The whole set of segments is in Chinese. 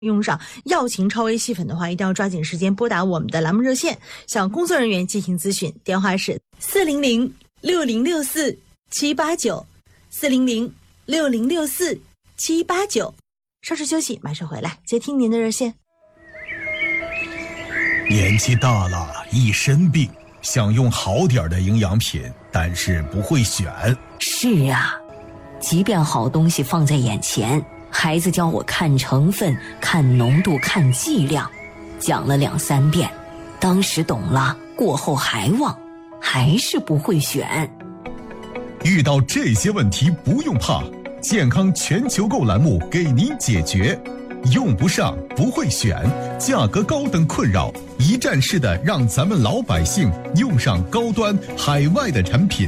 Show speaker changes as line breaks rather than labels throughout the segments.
用上药情超微细粉的话，一定要抓紧时间拨打我们的栏目热线，向工作人员进行咨询，电话是400-6064-789，400-6064-789。稍事休息，马上回来接听您的热线。
年纪大了，一身病，想用好点的营养品，但是不会选。
是啊，即便好东西放在眼前，孩子教我看成分、看浓度、看剂量，讲了2、3遍，当时懂了，过后还忘，还是不会选。
遇到这些问题不用怕，健康全球购栏目给您解决。用不上，不会选，价格高等困扰，一站式的让咱们老百姓用上高端海外的产品。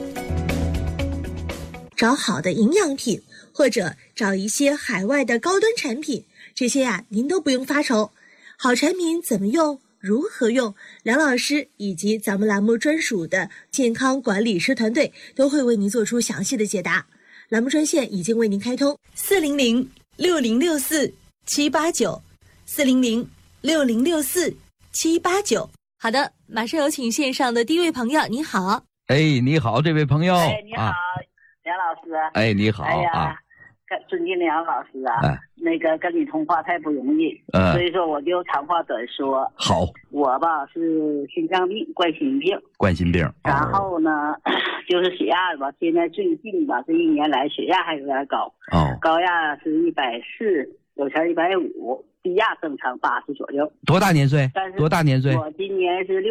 找好的营养品，或者找一些海外的高端产品，这些您都不用发愁。好产品怎么用，如何用，梁老师以及咱们栏目专属的健康管理师团队都会为您做出详细的解答。栏目专线已经为您开通，400-6064-789，400-6064-789。好的，马上有请线上的第一位朋友，你好。
你好，这位朋友。
你好，梁老师。
你好
尊敬梁老师啊，那个跟你通话太不容易，所以说我就长话短说。
好，
我吧是心脏病，冠心病，然后呢，就是血压吧，现在最近吧，这1年来血压还有点高，高压是140，有前150，低压正常80左右。
多大年岁？
我今年是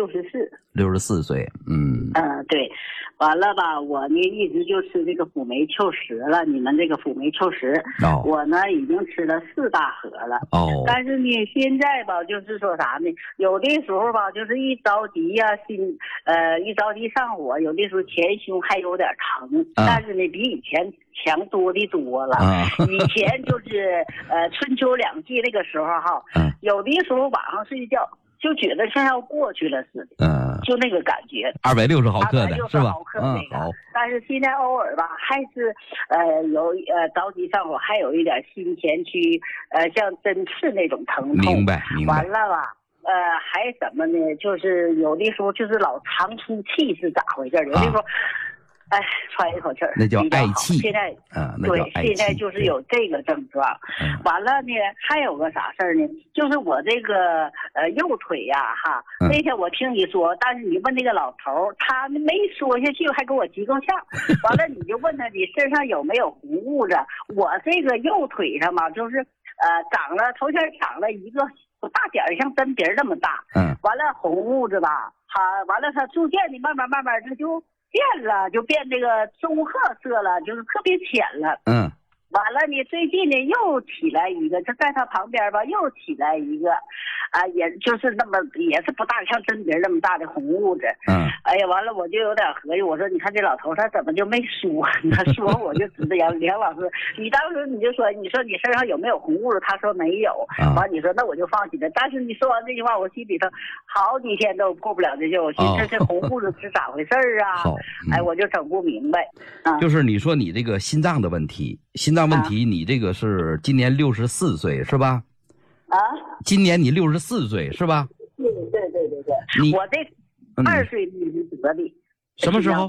64
岁。
对，完了吧，我呢一直就吃这个辅酶裘实了，你们这个辅酶裘实，我呢已经吃了4大盒了。但是呢现在吧，就是说啥呢，有的时候吧，就是一着急呀，一着急上火，有的时候前胸还有点疼，但是呢比以前强多的多了。以前就是春秋2季那个时候哈，有的时候晚上睡觉就觉得像要过去了似的，就那个感觉。
260毫克的是吧？
好。但是现在偶尔吧，还是有着急上火，还有一点心前区像针刺那种疼痛。
明白。
完了吧，还什么呢？就是有的时候就是老长出气是咋回事？有的时候。喘一口气儿，
那叫嗳气。
现在现在就是有这个症状。完了呢，还有个啥事儿呢？就是我这个右腿呀，那天我听你说，但是你问那个老头，他没说下去，还给我急够呛。完了，你就问他你身上有没有红物质？我这个右腿上嘛，就是头先长了一个大点儿，像针鼻那么大。完了红物质吧，完了它逐渐的慢慢它就变了，就变这个棕褐色了，就是特别浅了。完了呢，最近呢又起来一个，就在他旁边吧，又起来一个，也就是那么也是不大，像针鼻那么大的红物质。哎呀，完了我就有点合计，我说你看这老头他怎么就没说？他说我就知道梁老师，你当时你就说你身上有没有红物质？他说没有。完你说那我就放心了。但是你说完这句话，我心里头好几天都过不了这劲，我寻思这红物质是咋回事啊？我就整不明白。
就是你说你这个心脏的问题。你这个是今年64岁是吧？今年你64岁是吧？
对。我这2岁得的。
什么时候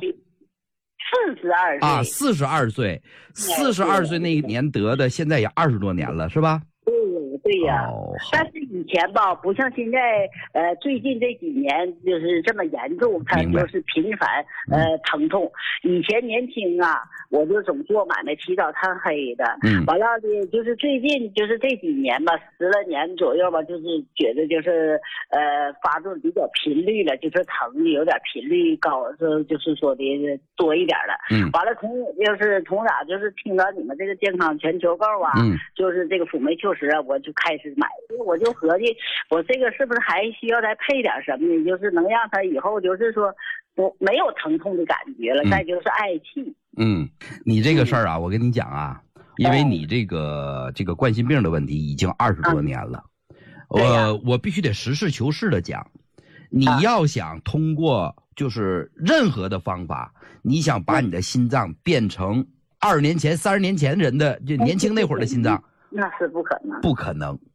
？42岁。
42岁，42岁那一年得的，现在也20多年了是吧？
对呀，但是以前吧，不像现在，最近这几年就是这么严重，它就是频繁疼痛。以前年轻啊，我就总做买卖起早贪黑的，完了的就是最近就是这几年吧，10来年左右吧，就是觉得就是发作比较频率了，就是疼的有点频率高，就是说的多一点了。完了从哪就是听到你们这个健康全球购啊，就是这个辅酶裘实啊，我就开始买，我就合计我这个是不是还需要再配点什么呢？就是能让他以后就是说没有疼痛的感觉了，再就是嗳气。
你这个事儿啊，我跟你讲啊，因为你这个冠心病的问题已经20多年了，我必须得实事求是的讲，你要想通过就是任何的方法，你想把你的心脏变成20年前、30年前人的就年轻那会儿的心脏。
那是不可能，
不可能，